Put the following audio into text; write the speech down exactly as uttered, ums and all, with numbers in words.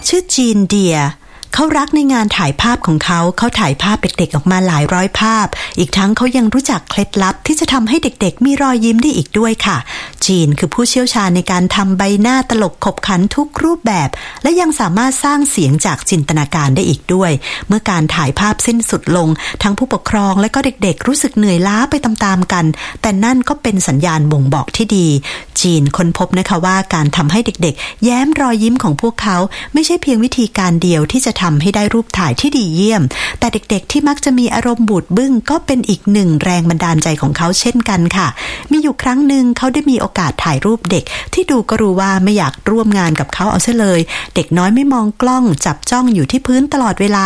ชื่อจีนเดียเขารักในงานถ่ายภาพของเขาเขาถ่ายภาพเด็กๆออกมาหลายร้อยภาพอีกทั้งเขายังรู้จักเคล็ดลับที่จะทำให้เด็กๆมีรอยยิ้มได้อีกด้วยค่ะจีนคือผู้เชี่ยวชาญในการทำใบหน้าตลกขบขันทุกรูปแบบและยังสามารถสร้างเสียงจากจินตนาการได้อีกด้วยเมื่อการถ่ายภาพสิ้นสุดลงทั้งผู้ปกครองและก็เด็กๆรู้สึกเหนื่อยล้าไปตามๆกันแต่นั่นก็เป็นสัญญาณบ่งบอกที่ดีจีนค้นพบนะคะว่าการทำให้เด็กๆแย้มรอยยิ้มของพวกเขาไม่ใช่เพียงวิธีการเดียวที่จะทำให้ได้รูปถ่ายที่ดีเยี่ยมแต่เด็กๆที่มักจะมีอารมณ์บูดบึ้งก็เป็นอีกหนึ่งแรงบันดาลใจของเขาเช่นกันค่ะมีอยู่ครั้งหนึ่งเขาได้มีโอกาสถ่ายรูปเด็กที่ดูก็รู้ว่าไม่อยากร่วมงานกับเขาเอาซะเลยเด็กน้อยไม่มองกล้องจับจ้องอยู่ที่พื้นตลอดเวลา